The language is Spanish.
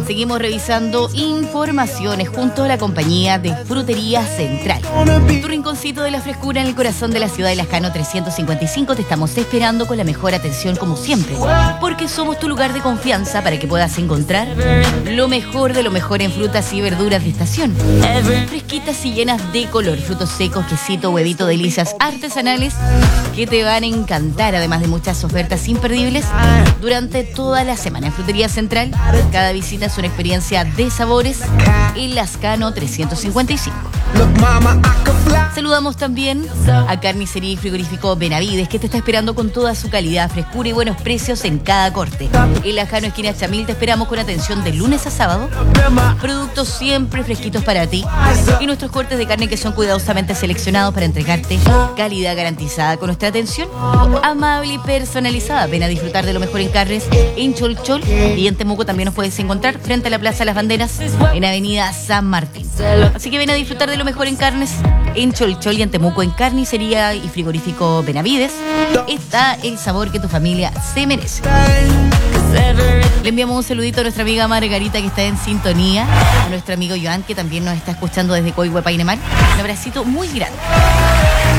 Seguimos revisando informaciones junto a la compañía de Frutería Central. Tu rinconcito de la frescura en el corazón de la ciudad de Lascano 355. Te estamos esperando con la mejor atención como siempre, porque somos tu lugar de confianza para que puedas encontrar lo mejor de lo mejor en frutas y verduras de estación. Fresquitas y llenas de color, frutos secos, quesito, huevito, delicias artesanales que te van a encantar, además de muchas ofertas imperdibles durante toda la semana. En Frutería Central, cada visita es una experiencia de sabores en Lascano 355. Saludamos también a Carnicería y Frigorífico Benavides, que te está esperando con toda su calidad, frescura y buenos precios en cada corte. En Lascano, esquina Chamil, te esperamos con atención de lunes a sábado. Productos siempre fresquitos para ti y nuestros cortes de carne que son cuidadosamente seleccionados para entregarte calidad garantizada con nuestra atención amable y personalizada. Ven a disfrutar de lo mejor en carnes en Cholchol, y en Temuco también nos puedes encontrar frente a la Plaza Las Banderas en Avenida San Martín. Así que ven a disfrutar de lo mejor en carnes en Cholchol y en Temuco. En Carnicería y Frigorífico Benavides está el sabor que tu familia se merece. Le enviamos un saludito a nuestra amiga Margarita, que está en sintonía, a nuestro amigo Joan, que también nos está escuchando desde Coihue, Painemar. Un abracito muy grande.